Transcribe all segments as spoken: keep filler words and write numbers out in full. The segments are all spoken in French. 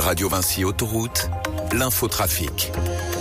Radio Vinci Autoroute, l'infotrafic.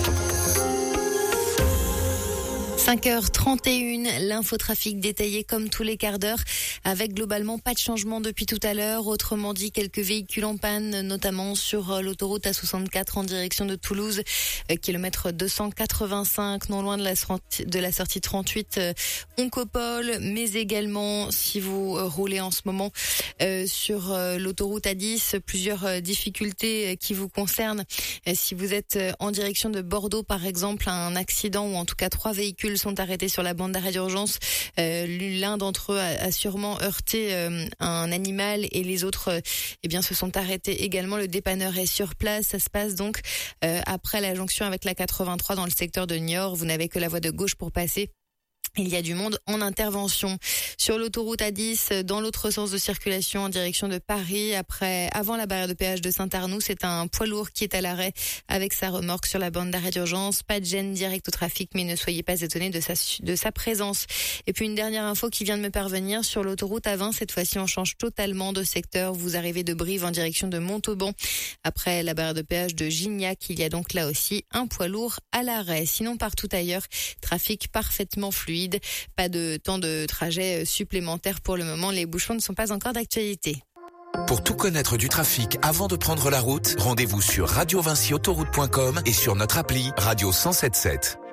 cinq heures trente et une, l'infotrafic détaillé comme tous les quarts d'heure, avec globalement pas de changement depuis tout à l'heure. Autrement dit, quelques véhicules en panne, notamment sur l'autoroute A soixante-quatre en direction de Toulouse, kilomètre deux cent quatre-vingt-cinq, non loin de la, de la sortie trente-huit, Oncopole, mais également, si vous roulez en ce moment euh, sur euh, l'autoroute A dix, plusieurs euh, difficultés qui vous concernent. Euh, si vous êtes en direction de Bordeaux, par exemple, un accident ou en tout cas trois véhicules sont arrêtés sur la bande d'arrêt d'urgence. Euh, l'un d'entre eux a, a sûrement heurté euh, un animal et les autres euh, eh bien, se sont arrêtés également. Le dépanneur est sur place. Ça se passe donc euh, après la jonction avec la quatre-vingt-trois dans le secteur de Niort. Vous n'avez que la voie de gauche pour passer. Il y a du monde en intervention. Sur l'autoroute A dix, dans l'autre sens de circulation en direction de Paris, après, avant la barrière de péage de Saint-Arnoux, c'est un poids lourd qui est à l'arrêt avec sa remorque sur la bande d'arrêt d'urgence. Pas de gêne directe au trafic, mais ne soyez pas étonnés de sa, de sa présence. Et puis une dernière info qui vient de me parvenir sur l'autoroute A vingt. Cette fois-ci, on change totalement de secteur. Vous arrivez de Brive en direction de Montauban. Après la barrière de péage de Gignac, il y a donc là aussi un poids lourd à l'arrêt. Sinon, partout ailleurs, trafic parfaitement fluide. Pas de temps de trajet supplémentaire pour le moment. Les bouchons ne sont pas encore d'actualité. Pour tout connaître du trafic avant de prendre la route, rendez-vous sur radio vinci autoroute point com et sur notre appli Radio cent soixante-dix-sept.